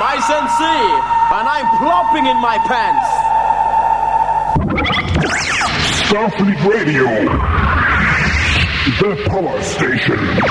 Ice MC, and I'm plopping in my pants. Starfleet Radio, the power station.